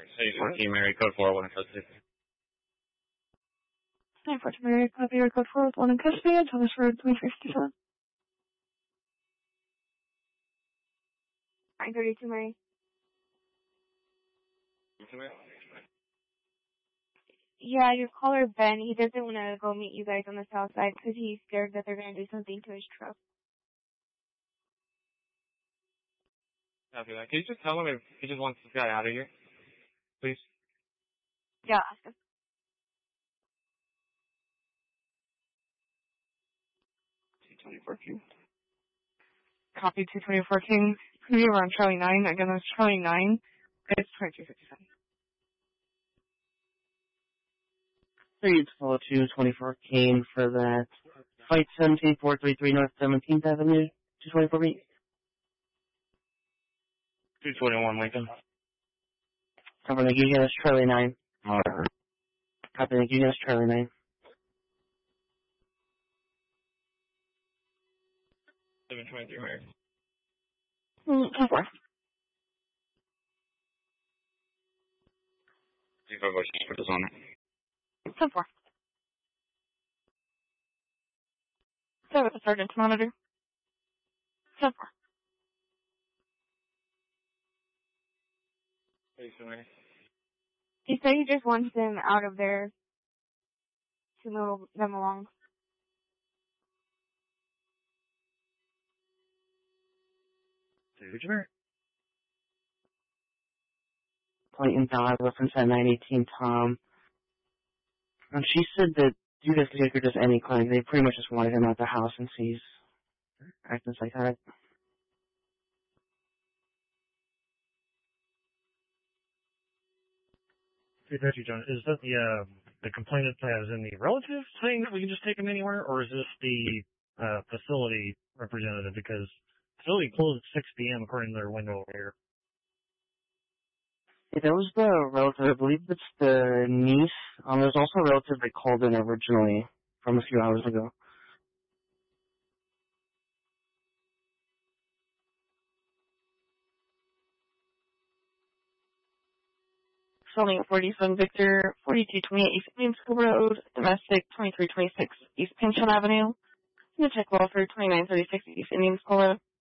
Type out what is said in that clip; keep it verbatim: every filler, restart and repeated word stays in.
Stage fourteen, Mary, code four, one in custody. nine four two Mary, copy, code four, one in custody, Thomas Road, twenty-three fifty-seven. nine thirty-two Mary. Yeah, your caller, Ben, he doesn't want to go meet you guys on the south side because he's scared that they're going to do something to his truck. Copy that. Can you just tell him if he just wants this guy out of here? Please? Yeah, ask him. two twenty-four King. Copy two twenty-four King. It's going to be around Charlie nine. Again, that's Charlie nine. It's twenty-two fifty-seven. three twelve two twenty-four King for that. Flight seventeen four thirty-three North seventeenth Avenue, two twenty-four B. two twenty-one Lincoln. Copy, thank you, yes, Charlie nine. Alright. Copy, thank you, yes, Charlie nine. seven twenty-three Mary. Mm, ten four. See if I was put this on it. ten four. Seven, Sergeant Monitor. ten four. Thanks, Mary. He said he just wants them out of there to move them along. Dude, Point in dog, reference at nine eighteen Tom. And she said that you guys could take her just any clinic. They pretty much just wanted him at the house and he's acting like that. Hey, Patrick John, is that the uh, the complainant as in the relative saying that we can just take him anywhere, or is this the uh, facility representative? Because facility closed at six p.m. according to their window over here. Yeah, that was the relative. I believe it's the niece. Um, there's also a relative that called in originally from a few hours ago. Selling at forty-seven Victor, forty-two twenty-eight East Main School Road, domestic twenty-three twenty-six East Pinchon Avenue. I'm going to check welfare twenty-nine thirty-six East Indian School Road.